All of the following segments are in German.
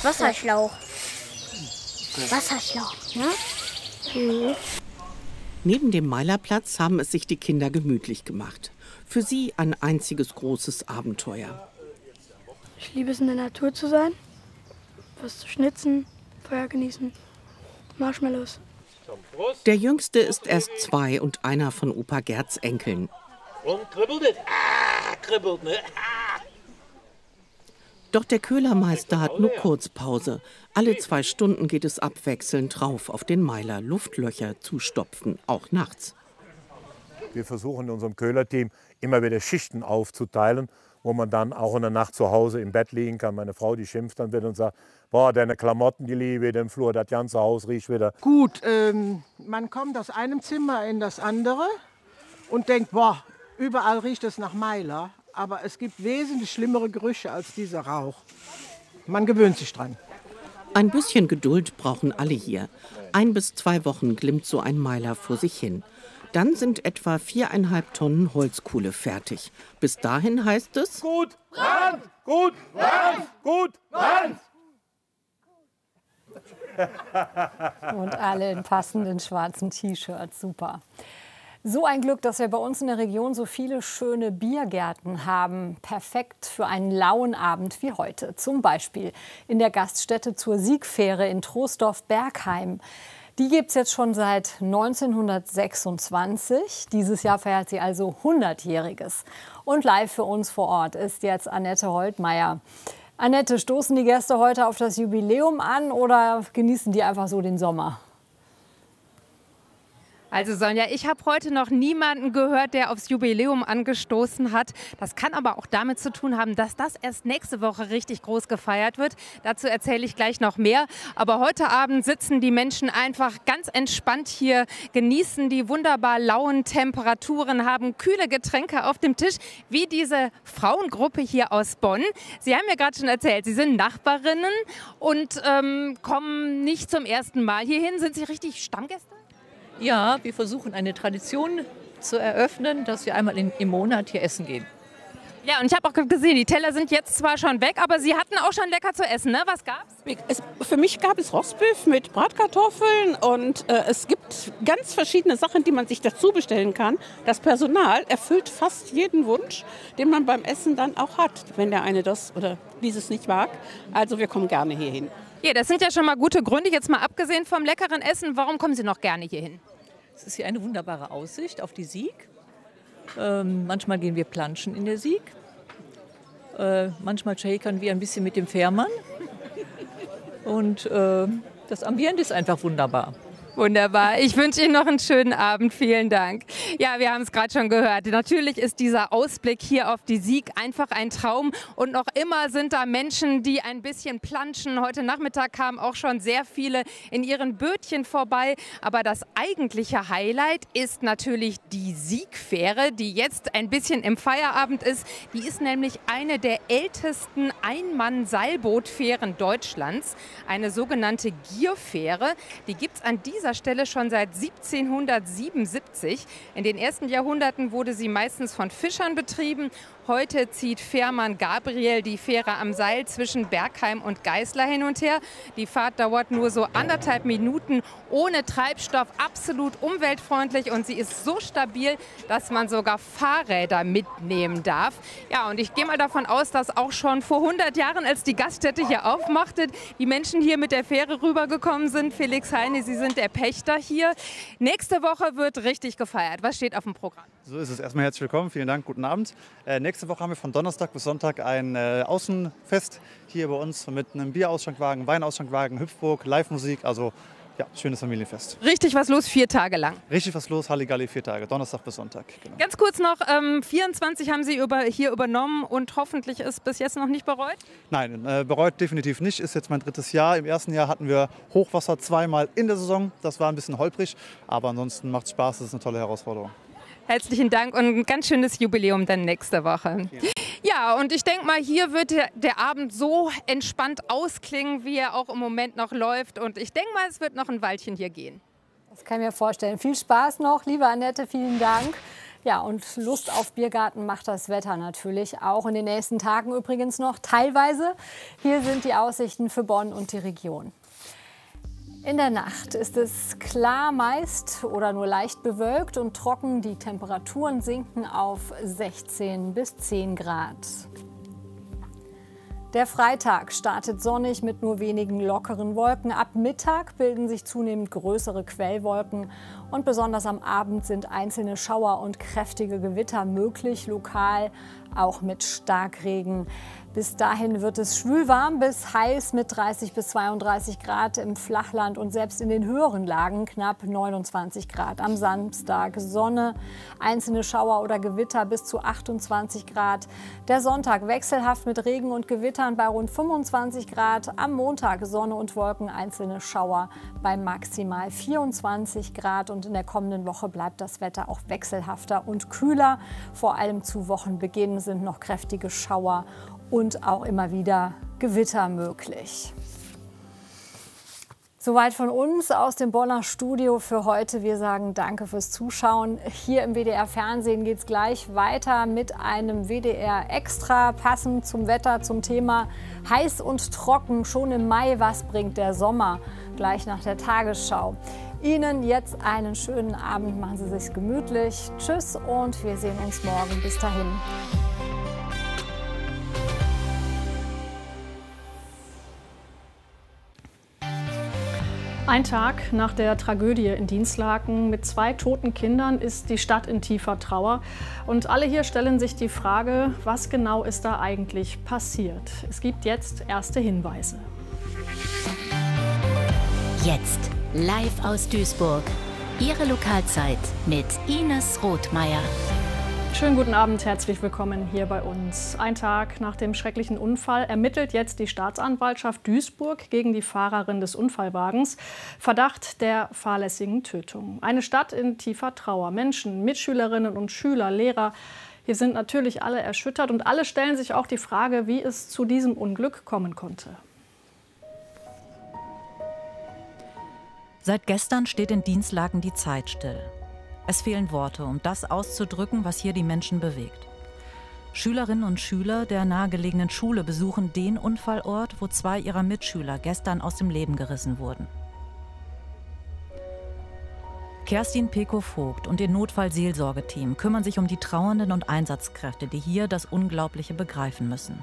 Wasserschlauch. Wasserschlauch, ne? Mhm. Neben dem Meilerplatz haben es sich die Kinder gemütlich gemacht. Für sie ein einziges großes Abenteuer. Ich liebe es, in der Natur zu sein, was zu schnitzen, Feuer genießen, Marshmallows. Der Jüngste ist erst 2 und einer von Opa Gerds Enkeln. Und kribbelt es? Kribbelt, ne? Doch der Köhlermeister hat nur Kurzpause. Alle 2 Stunden geht es abwechselnd rauf auf den Meiler, Luftlöcher zu stopfen, auch nachts. Wir versuchen in unserem Köhlerteam immer wieder Schichten aufzuteilen, wo man dann auch in der Nacht zu Hause im Bett liegen kann. Meine Frau, die schimpft dann wieder und sagt, boah, deine Klamotten, die liegen wieder im Flur, das ganze Haus riecht wieder. Gut, man kommt aus einem Zimmer in das andere und denkt, boah, überall riecht es nach Meiler. Aber es gibt wesentlich schlimmere Gerüche als dieser Rauch. Man gewöhnt sich dran. Ein bisschen Geduld brauchen alle hier. 1 bis 2 Wochen glimmt so ein Meiler vor sich hin. Dann sind etwa 4,5 Tonnen Holzkohle fertig. Bis dahin heißt es: Gut, Brand! Gut, Brand! Gut, Brand! Und alle in passenden schwarzen T-Shirts, super. So ein Glück, dass wir bei uns in der Region so viele schöne Biergärten haben. Perfekt für einen lauen Abend wie heute. Zum Beispiel in der Gaststätte zur Siegfähre in Troisdorf-Bergheim. Die gibt es jetzt schon seit 1926. Dieses Jahr feiert sie also 100-jähriges. Und live für uns vor Ort ist jetzt Annette Holtmeier. Annette, stoßen die Gäste heute auf das Jubiläum an oder genießen die einfach so den Sommer? Also Sonja, ich habe heute noch niemanden gehört, der aufs Jubiläum angestoßen hat. Das kann aber auch damit zu tun haben, dass das erst nächste Woche richtig groß gefeiert wird. Dazu erzähle ich gleich noch mehr. Aber heute Abend sitzen die Menschen einfach ganz entspannt hier, genießen die wunderbar lauen Temperaturen, haben kühle Getränke auf dem Tisch, wie diese Frauengruppe hier aus Bonn. Sie haben mir gerade schon erzählt, Sie sind Nachbarinnen und kommen nicht zum ersten Mal hierhin. Sind Sie richtig Stammgäste? Ja, wir versuchen eine Tradition zu eröffnen, dass wir einmal im Monat hier essen gehen. Ja, und ich habe auch gesehen, die Teller sind jetzt zwar schon weg, aber Sie hatten auch schon lecker zu essen, ne? Was gab's? Für mich gab es Rostbeef mit Bratkartoffeln und es gibt ganz verschiedene Sachen, die man sich dazu bestellen kann. Das Personal erfüllt fast jeden Wunsch, den man beim Essen dann auch hat, wenn der eine das oder dieses nicht mag. Also wir kommen gerne hierhin. Ja, das sind ja schon mal gute Gründe, jetzt mal abgesehen vom leckeren Essen. Warum kommen Sie noch gerne hierhin? Es ist hier eine wunderbare Aussicht auf die Sieg. Manchmal gehen wir planschen in der Sieg. Manchmal shakern wir ein bisschen mit dem Fährmann. Und das Ambiente ist einfach wunderbar. Wunderbar. Ich wünsche Ihnen noch einen schönen Abend. Vielen Dank. Ja, wir haben es gerade schon gehört. Natürlich ist dieser Ausblick hier auf die Sieg einfach ein Traum. Und noch immer sind da Menschen, die ein bisschen planschen. Heute Nachmittag kamen auch schon sehr viele in ihren Bötchen vorbei. Aber das eigentliche Highlight ist natürlich die Siegfähre, die jetzt ein bisschen im Feierabend ist. Die ist nämlich eine der ältesten Einmann-Seilbootfähren Deutschlands. Eine sogenannte Gierfähre. Die gibt es an dieser Stelle schon seit 1777. In den ersten Jahrhunderten wurde sie meistens von Fischern betrieben. Heute zieht Fährmann Gabriel die Fähre am Seil zwischen Bergheim und Geißler hin und her. Die Fahrt dauert nur so 1,5 Minuten, ohne Treibstoff, absolut umweltfreundlich und sie ist so stabil, dass man sogar Fahrräder mitnehmen darf. Ja, und ich gehe mal davon aus, dass auch schon vor 100 Jahren, als die Gaststätte hier aufmachte, die Menschen hier mit der Fähre rübergekommen sind. Felix Heine, Sie sind der Pächter hier. Nächste Woche wird richtig gefeiert. Was steht auf dem Programm? So ist es. Erstmal herzlich willkommen. Vielen Dank. Guten Abend. Nächste Woche haben wir von Donnerstag bis Sonntag ein Außenfest hier bei uns mit einem Bierausschenkwagen, Weinausschenkwagen, Hüpfburg, Live-Musik. Also ja, schönes Familienfest. Richtig was los, 4 Tage lang. Richtig was los, Halligalli, 4 Tage, Donnerstag bis Sonntag. Genau. Ganz kurz noch, 24 haben Sie hier übernommen und hoffentlich ist bis jetzt noch nicht bereut? Nein, bereut definitiv nicht. Ist jetzt mein 3. Jahr. Im ersten Jahr hatten wir Hochwasser 2-mal in der Saison. Das war ein bisschen holprig, aber ansonsten macht es Spaß. Das ist eine tolle Herausforderung. Herzlichen Dank und ein ganz schönes Jubiläum dann nächste Woche. Ja, und ich denke mal, hier wird der Abend so entspannt ausklingen, wie er auch im Moment noch läuft. Und ich denke mal, es wird noch ein Weilchen hier gehen. Das kann ich mir vorstellen. Viel Spaß noch, liebe Annette, vielen Dank. Ja, und Lust auf Biergarten macht das Wetter natürlich. Auch in den nächsten Tagen übrigens noch teilweise. Hier sind die Aussichten für Bonn und die Region. In der Nacht ist es klar meist oder nur leicht bewölkt und trocken. Die Temperaturen sinken auf 16 bis 10 Grad. Der Freitag startet sonnig mit nur wenigen lockeren Wolken. Ab Mittag bilden sich zunehmend größere Quellwolken. Und besonders am Abend sind einzelne Schauer und kräftige Gewitter möglich, lokal auch mit Starkregen. Bis dahin wird es schwülwarm bis heiß mit 30 bis 32 Grad im Flachland und selbst in den höheren Lagen knapp 29 Grad. Am Samstag Sonne, einzelne Schauer oder Gewitter bis zu 28 Grad. Der Sonntag wechselhaft mit Regen und Gewittern bei rund 25 Grad. Am Montag Sonne und Wolken, einzelne Schauer bei maximal 24 Grad. Und in der kommenden Woche bleibt das Wetter auch wechselhafter und kühler. Vor allem zu Wochenbeginn sind noch kräftige Schauer und auch immer wieder Gewitter möglich. Soweit von uns aus dem Bonner Studio für heute. Wir sagen danke fürs Zuschauen. Hier im WDR Fernsehen geht es gleich weiter mit einem WDR Extra, passend zum Wetter, zum Thema heiß und trocken. Schon im Mai, was bringt der Sommer? Gleich nach der Tagesschau. Ihnen jetzt einen schönen Abend, machen Sie es sich gemütlich. Tschüss und wir sehen uns morgen. Bis dahin. Ein Tag nach der Tragödie in Dinslaken mit 2 toten Kindern ist die Stadt in tiefer Trauer. Und alle hier stellen sich die Frage, was genau ist da eigentlich passiert? Es gibt jetzt erste Hinweise. Jetzt live aus Duisburg. Ihre Lokalzeit mit Ines Rothmeier. Schönen guten Abend, herzlich willkommen hier bei uns. Ein Tag nach dem schrecklichen Unfall ermittelt jetzt die Staatsanwaltschaft Duisburg gegen die Fahrerin des Unfallwagens. Verdacht der fahrlässigen Tötung. Eine Stadt in tiefer Trauer. Menschen, Mitschülerinnen und Schüler, Lehrer. Hier sind natürlich alle erschüttert und alle stellen sich auch die Frage, wie es zu diesem Unglück kommen konnte. Seit gestern steht in Dinslaken die Zeit still. Es fehlen Worte, um das auszudrücken, was hier die Menschen bewegt. Schülerinnen und Schüler der nahegelegenen Schule besuchen den Unfallort, wo 2 ihrer Mitschüler gestern aus dem Leben gerissen wurden. Kerstin Pekow-Vogt und ihr Notfallseelsorgeteam kümmern sich um die Trauernden und Einsatzkräfte, die hier das Unglaubliche begreifen müssen.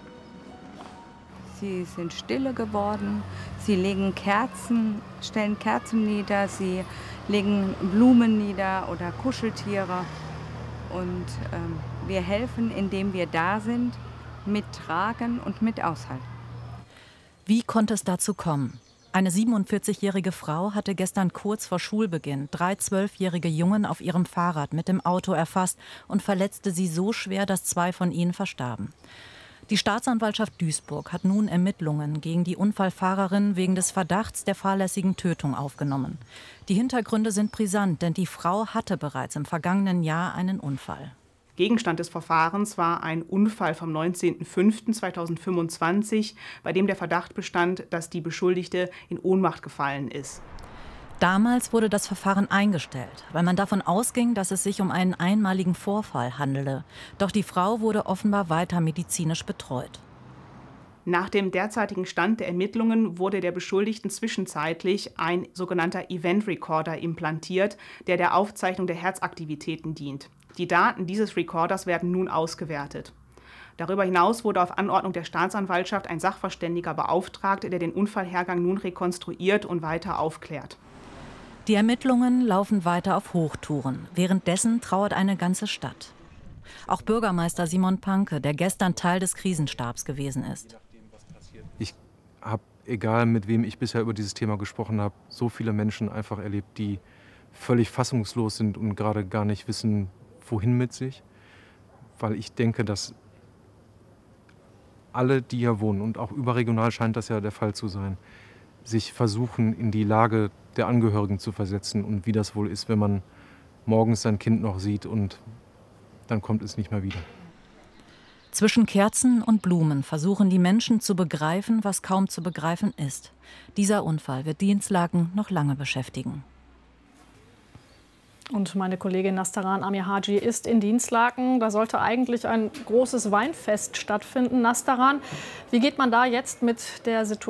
Sie sind stille geworden, sie legen Kerzen, stellen Kerzen nieder, sie legen Blumen nieder oder Kuscheltiere. Und wir helfen, indem wir da sind, mittragen und mit aushalten. Wie konnte es dazu kommen? Eine 47-jährige Frau hatte gestern kurz vor Schulbeginn 3 12-jährige Jungen auf ihrem Fahrrad mit dem Auto erfasst und verletzte sie so schwer, dass 2 von ihnen verstarben. Die Staatsanwaltschaft Duisburg hat nun Ermittlungen gegen die Unfallfahrerin wegen des Verdachts der fahrlässigen Tötung aufgenommen. Die Hintergründe sind brisant, denn die Frau hatte bereits im vergangenen Jahr einen Unfall. Gegenstand des Verfahrens war ein Unfall vom 19.05.2025, bei dem der Verdacht bestand, dass die Beschuldigte in Ohnmacht gefallen ist. Damals wurde das Verfahren eingestellt, weil man davon ausging, dass es sich um einen einmaligen Vorfall handele. Doch die Frau wurde offenbar weiter medizinisch betreut. Nach dem derzeitigen Stand der Ermittlungen wurde der Beschuldigten zwischenzeitlich ein sogenannter Event Recorder implantiert, der der Aufzeichnung der Herzaktivitäten dient. Die Daten dieses Recorders werden nun ausgewertet. Darüber hinaus wurde auf Anordnung der Staatsanwaltschaft ein Sachverständiger beauftragt, der den Unfallhergang nun rekonstruiert und weiter aufklärt. Die Ermittlungen laufen weiter auf Hochtouren. Währenddessen trauert eine ganze Stadt. Auch Bürgermeister Simon Panke, der gestern Teil des Krisenstabs gewesen ist. Ich habe, egal mit wem ich bisher über dieses Thema gesprochen habe, so viele Menschen einfach erlebt, die völlig fassungslos sind und gerade gar nicht wissen, wohin mit sich. Weil ich denke, dass alle, die hier wohnen, und auch überregional scheint das ja der Fall zu sein, sich versuchen, in die Lage der Angehörigen zu versetzen und wie das wohl ist, wenn man morgens sein Kind noch sieht und dann kommt es nicht mehr wieder. Zwischen Kerzen und Blumen versuchen die Menschen zu begreifen, was kaum zu begreifen ist. Dieser Unfall wird Dinslaken noch lange beschäftigen. Und meine Kollegin Nastaran Amirhaji ist in Dinslaken. Da sollte eigentlich ein großes Weinfest stattfinden. Nastaran, wie geht man da jetzt mit der Situation